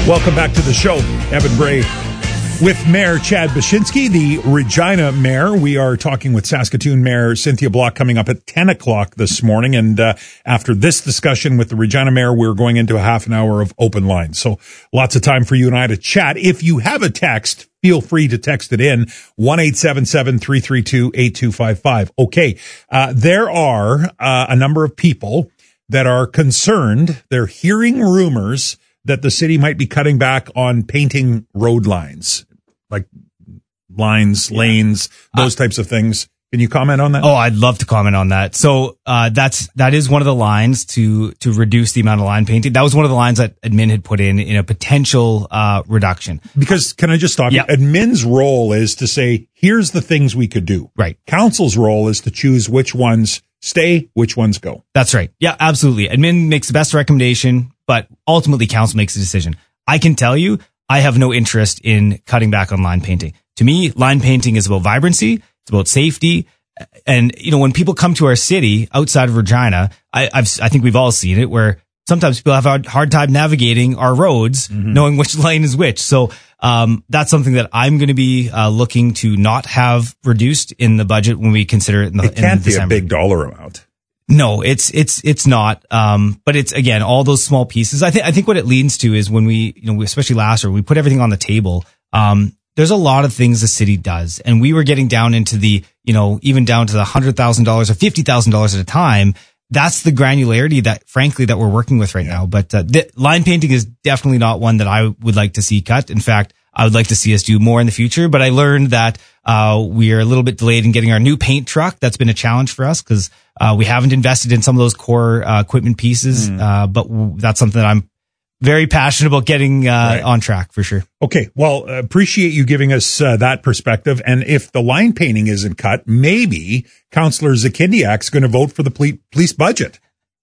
Welcome back to the show. Evan Bray with Mayor Chad Baczynski, the Regina Mayor. We are talking with Saskatoon Mayor Cynthia Block coming up at 10 o'clock this morning. And after this discussion with the Regina Mayor, we're going into a half an hour of open lines. So lots of time for you and I to chat. If you have a text, feel free to text it in, 1-877-332-8255. Okay, there are a number of people that are concerned. They're hearing rumors that the city might be cutting back on painting road lines, like lines, lanes, those types of things. Can you comment on that? Oh, I'd love to comment on that. So, that is one of the lines to reduce the amount of line painting. That was one of the lines that admin had put in a potential, reduction. Because, can I just stop you? Admin's role is to say, here's the things we could do. Right. Council's role is to choose which ones stay, which ones go. That's right. Yeah, absolutely. Admin makes the best recommendation, but ultimately council makes the decision. I can tell you, I have no interest in cutting back on line painting. To me, line painting is about vibrancy. It's about safety. And, when people come to our city outside of Regina, I think we've all seen it where sometimes people have a hard time navigating our roads, knowing which lane is which. So, that's something that I'm going to be, looking to not have reduced in the budget when we consider it in It can't be December. a big dollar amount. No, it's not. But it's, again, all those small pieces. I think what it leads to is when we especially last year, we put everything on the table. There's a lot of things the city does, and we were getting down into the, even down to the $100,000 or $50,000 at a time. That's the granularity that, frankly, that we're working with right now. But the line painting is definitely not one that I would like to see cut. In fact, I would like to see us do more in the future. But I learned that we are a little bit delayed in getting our new paint truck. That's been a challenge for us because we haven't invested in some of those core equipment pieces. But that's something that I'm very passionate about getting on track for sure. Okay. Well, appreciate you giving us that perspective. And if the line painting isn't cut, maybe Councillor Zakindiak's going to vote for the police budget.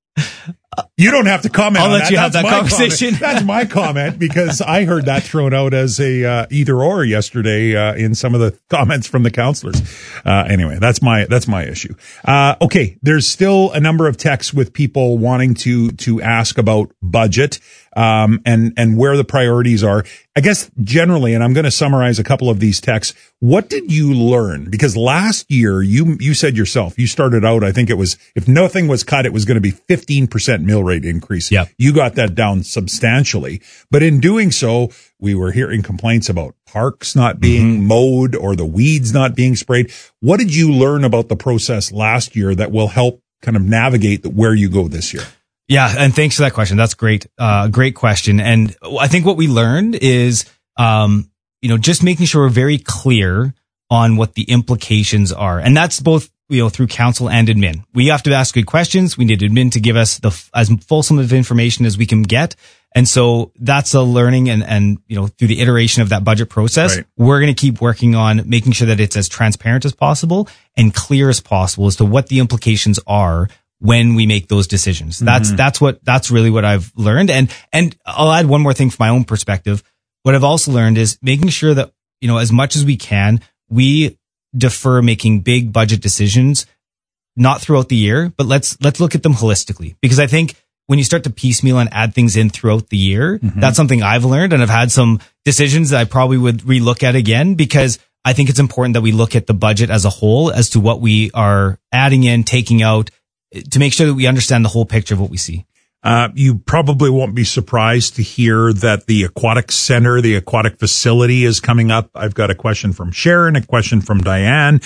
You don't have to comment on that. I'll let you have that conversation. That's my comment because I heard that thrown out as a either or yesterday in some of the comments from the councillors. Anyway, that's my issue. Okay, there's still a number of texts with people wanting to ask about budget and where the priorities are. I guess generally, and I'm going to summarize a couple of these texts. What did you learn? Because last year you said yourself, you started out, I think it was, if nothing was cut, it was going to be 15% mill rate increase. Yep. You got that down substantially. But in doing so, we were hearing complaints about parks not being mowed or the weeds not being sprayed. What did you learn about the process last year that will help kind of navigate where you go this year? Yeah, and thanks for that question. That's great. Great question. And I think what we learned is, just making sure we're very clear on what the implications are. And that's both, through council and admin. We have to ask good questions. We need admin to give us as fulsome of information as we can get. And so that's a learning and through the iteration of that budget process, right, we're going to keep working on making sure that it's as transparent as possible and clear as possible as to what the implications are when we make those decisions. That's really what I've learned. And I'll add one more thing from my own perspective. What I've also learned is making sure that, as much as we can, we defer making big budget decisions, not throughout the year, but let's look at them holistically. Because I think when you start to piecemeal and add things in throughout the year, that's something I've learned. And I've had some decisions that I probably would relook at again, because I think it's important that we look at the budget as a whole as to what we are adding in, taking out, to make sure that we understand the whole picture of what we see. You probably won't be surprised to hear that the aquatic center, the aquatic facility is coming up. I've got a question from Sharon, a question from Diane.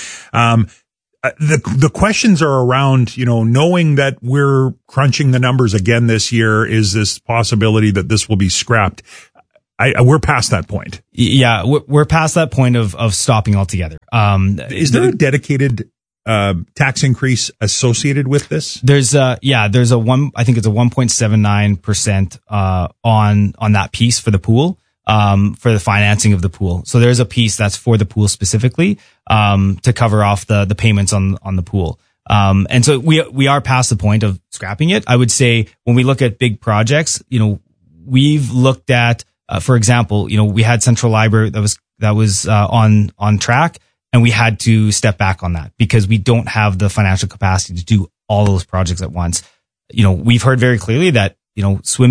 The questions are around, knowing that we're crunching the numbers again this year, is this possibility that this will be scrapped? We're past that point. Yeah, we're past that point of stopping altogether. Is there a dedicated tax increase associated with this? There's I think it's a 1.79% on that piece for the pool, for the financing of the pool. So there's a piece that's for the pool specifically, to cover off the payments on the pool. And so we are past the point of scrapping it. I would say when we look at big projects, we've looked at, for example, we had Central Library that was on track. And we had to step back on that because we don't have the financial capacity to do all those projects at once. We've heard very clearly that, swimming,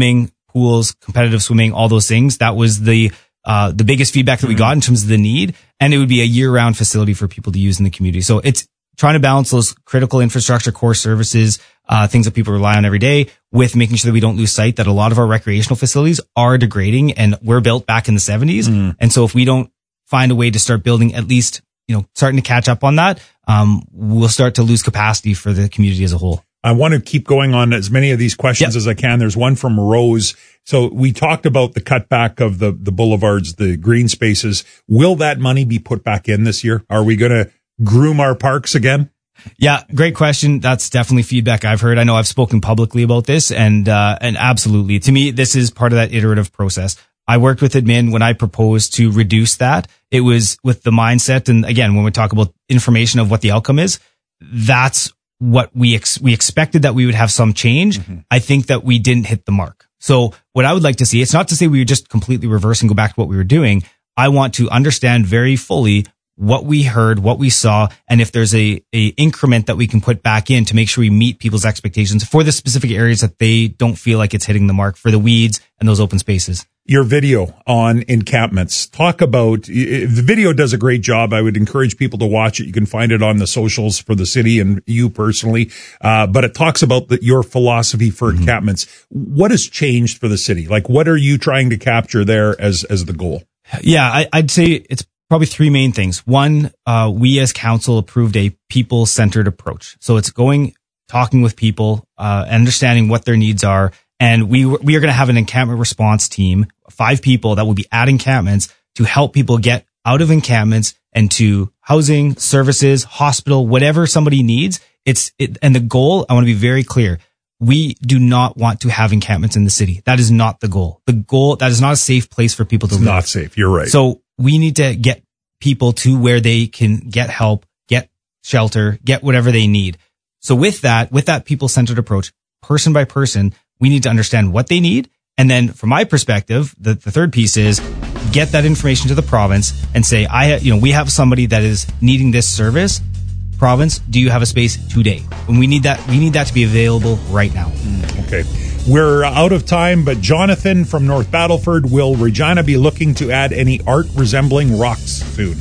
pools, competitive swimming, all those things. That was the biggest feedback that we got in terms of the need. And it would be a year-round facility for people to use in the community. So it's trying to balance those critical infrastructure, core services, things that people rely on every day, with making sure that we don't lose sight that a lot of our recreational facilities are degrading and were built back in the 70s. And so if we don't find a way to start building, at least, starting to catch up on that, we'll start to lose capacity for the community as a whole. I want to keep going on as many of these questions as I can. There's one from Rose. So we talked about the cutback of the boulevards, the green spaces. Will that money be put back in this year? Are we going to groom our parks again? Yeah, great question. That's definitely feedback I've heard. I know I've spoken publicly about this, and absolutely. To me, this is part of that iterative process. I worked with admin when I proposed to reduce that. It was with the mindset, and again, when we talk about information of what the outcome is, that's what we expected, that we would have some change. I think that we didn't hit the mark. So what I would like to see, it's not to say we would just completely reverse and go back to what we were doing. I want to understand very fully what we heard, what we saw, and if there's a increment that we can put back in to make sure we meet people's expectations for the specific areas that they don't feel like it's hitting the mark, for the weeds and those open spaces. Your video on encampments. Talk about, the video does a great job. I would encourage people to watch it. You can find it on the socials for the city and you personally. But it talks about your philosophy for encampments. What has changed for the city? Like, what are you trying to capture there as the goal? Yeah, I'd say it's probably three main things. One, we as council approved a people-centered approach. So it's talking with people, understanding what their needs are. And we are going to have an encampment response team, 5 people that will be at encampments to help people get out of encampments and to housing, services, hospital, whatever somebody needs. And the goal, I want to be very clear. We do not want to have encampments in the city. That is not the goal. That is not a safe place for people to live. It's not safe. You're right. So we need to get people to where they can get help, get shelter, get whatever they need. So with that people-centered approach, person by person, we need to understand what they need. And then from my perspective, the third piece is get that information to the province and say, we have somebody that is needing this service. Province, do you have a space today? And we need that to be available right now. Okay. We're out of time, but Jonathan from North Battleford, will Regina be looking to add any art resembling rocks soon?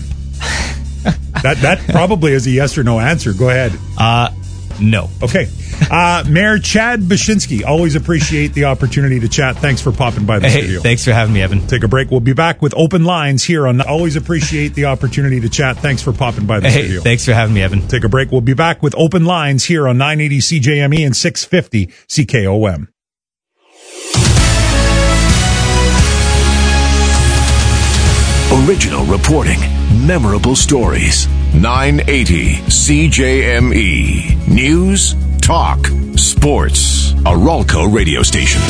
That probably is a yes or no answer. Go ahead. No. Okay. Mayor Chad Bashinsky, always appreciate the opportunity to chat. Thanks for popping by the studio. Thanks for having me, Evan. Take a break. We'll be back with Open Lines here on Always Appreciate the Opportunity to Chat. Thanks for popping by the studio. Thanks for having me, Evan. Take a break. We'll be back with Open Lines here on 980 CJME and 650 CKOM. Original reporting, memorable stories. 980 CJME. News, talk, sports. A Ralco radio station.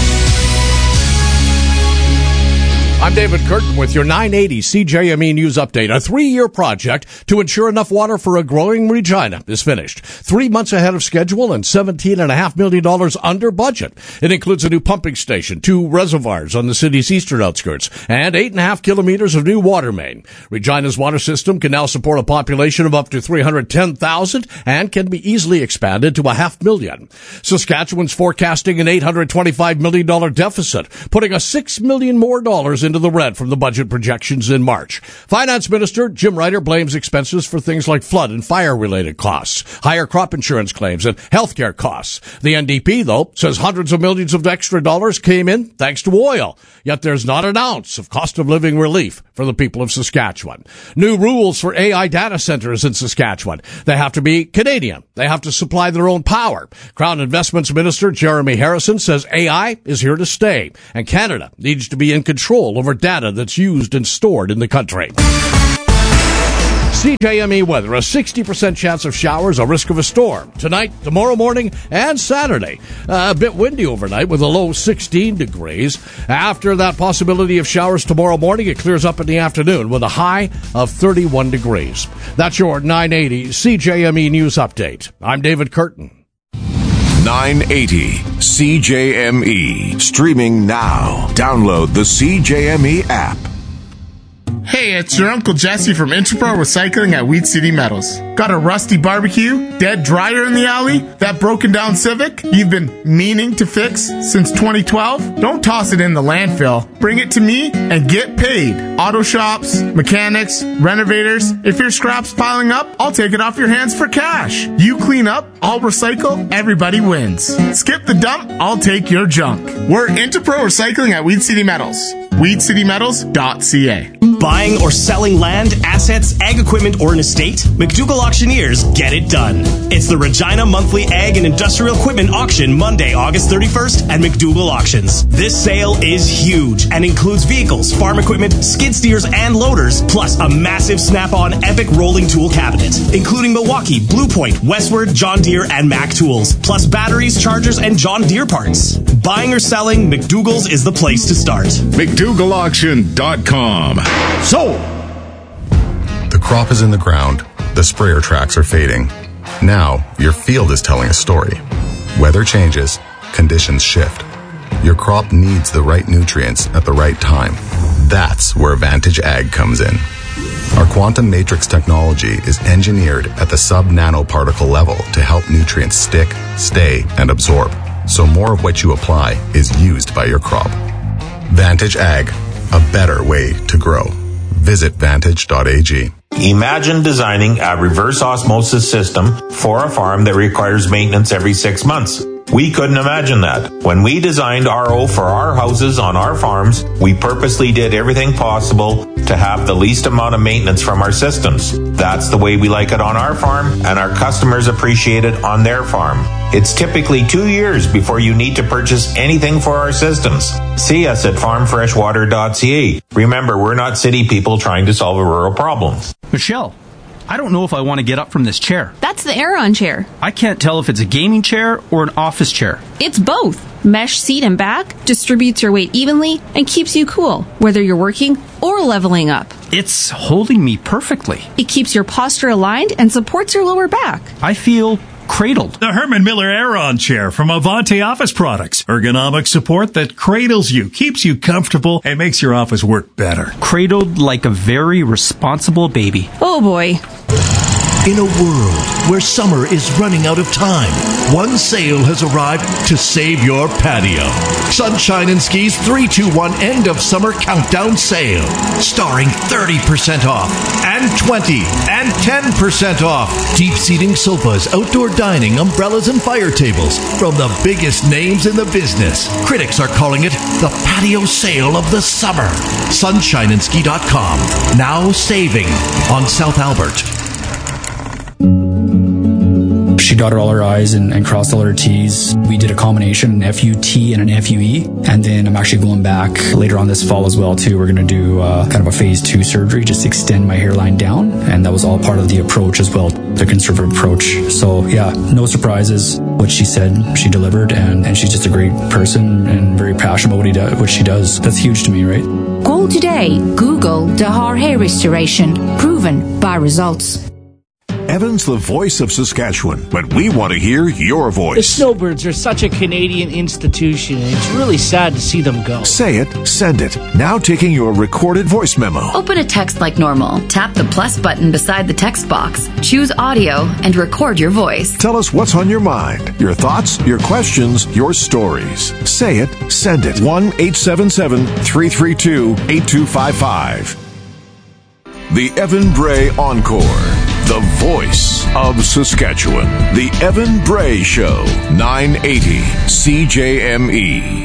I'm David Curtin with your 980 CJME News Update. A 3-year project to ensure enough water for a growing Regina is finished. 3 months ahead of schedule and $17.5 million under budget. It includes a new pumping station, 2 reservoirs on the city's eastern outskirts, and 8.5 kilometers of new water main. Regina's water system can now support a population of up to 310,000 and can be easily expanded to 500,000. Saskatchewan's forecasting an $825 million deficit, putting $6 million more into the red from the budget projections in March. Finance Minister Jim Ryder blames expenses for things like flood and fire-related costs, higher crop insurance claims, and healthcare costs. The NDP, though, says hundreds of millions of extra dollars came in thanks to oil. Yet there's not an ounce of cost of living relief for the people of Saskatchewan. New rules for AI data centers in Saskatchewan. They have to be Canadian. They have to supply their own power. Crown Investments Minister Jeremy Harrison says AI is here to stay, and Canada needs to be in control over data that's used and stored in the country. CJME weather, a 60% chance of showers, a risk of a storm. Tonight, tomorrow morning, and Saturday. A bit windy overnight with a low 16 degrees. After that possibility of showers tomorrow morning, it clears up in the afternoon with a high of 31 degrees. That's your 980 CJME News Update. I'm David Curtin. 980 CJME. Streaming now. Download the CJME app. Hey, it's your Uncle Jesse from Interpro Recycling at Weed City Metals. Got a rusty barbecue, dead dryer in the alley, that broken down Civic you've been meaning to fix since 2012? Don't toss it in the landfill. Bring it to me and get paid. Auto shops, mechanics, renovators. If your scrap's piling up, I'll take it off your hands for cash. You clean up, I'll recycle, everybody wins. Skip the dump, I'll take your junk. We're Interpro Recycling at Weed City Metals. WeedCityMetals.ca. Buying or selling land, assets, ag equipment, or an estate? McDougall Auctioneers get it done. It's the Regina Monthly Ag and Industrial Equipment Auction Monday, August 31st at McDougall Auctions. This sale is huge and includes vehicles, farm equipment, skid steers, and loaders, plus a massive Snap-on Epic rolling tool cabinet, including Milwaukee, Blue Point, Westward, John Deere, and Mac tools, plus batteries, chargers, and John Deere parts. Buying or selling, McDougall's is the place to start. McDougallAuction.com. Sold! The crop is in the ground. The sprayer tracks are fading. Now, your field is telling a story. Weather changes. Conditions shift. Your crop needs the right nutrients at the right time. That's where Vantage Ag comes in. Our quantum matrix technology is engineered at the sub-nanoparticle level to help nutrients stick, stay, and absorb, so more of what you apply is used by your crop. Vantage Ag, a better way to grow. Visit vantage.ag. Imagine designing a reverse osmosis system for a farm that requires maintenance every 6 months. We couldn't imagine that. When we designed RO for our houses on our farms, we purposely did everything possible to have the least amount of maintenance from our systems. That's the way we like it on our farm, and our customers appreciate it on their farm. It's typically 2 years before you need to purchase anything for our systems. See us at farmfreshwater.ca. Remember, we're not city people trying to solve a rural problem. Michelle, I don't know if I want to get up from this chair. That's the Aeron chair. I can't tell if it's a gaming chair or an office chair. It's both. Mesh seat and back distributes your weight evenly and keeps you cool, whether you're working or leveling up. It's holding me perfectly. It keeps your posture aligned and supports your lower back. I feel cradled. The Herman Miller Aeron chair from Avante Office Products. Ergonomic support that cradles you, keeps you comfortable, and makes your office work better. Cradled like a very responsible baby. Oh boy. In a world where summer is running out of time, one sale has arrived to save your patio. Sunshine and Ski's 3-2-1 end of summer countdown sale. Starring 30% off and 20 and 10% off. Deep seating sofas, outdoor dining, umbrellas, and fire tables from the biggest names in the business. Critics are calling it the patio sale of the summer. Sunshineandski.com. Now saving on South Albert. She dotted all her I's and crossed all her T's. We did a combination, an FUT and an FUE. And then I'm actually going back later on this fall as well, too. We're going to do kind of a phase 2 surgery, just extend my hairline down. And that was all part of the approach as well, the conservative approach. So, yeah, no surprises. What she said, she delivered. And she's just a great person and very passionate about what she does. That's huge to me, right? Call today. Google Dahar Hair Restoration. Proven by results. Evan's the voice of Saskatchewan, but we want to hear your voice. The Snowbirds are such a Canadian institution, and it's really sad to see them go. Say it, send it. Now taking your recorded voice memo. Open a text like normal. Tap the plus button beside the text box. Choose audio and record your voice. Tell us what's on your mind, your thoughts, your questions, your stories. Say it, send it. 1-877-332-8255. The Evan Bray Encore. The voice of Saskatchewan. The Evan Bray Show. 980 CJME.